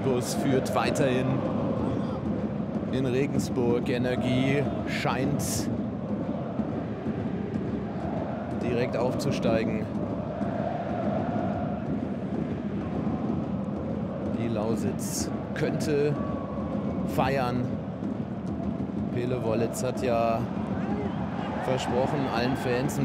Trolleybus führt weiterhin in Regensburg. Energie scheint direkt aufzusteigen. Die Lausitz könnte feiern. Pele Wollitz hat ja versprochen, allen Fans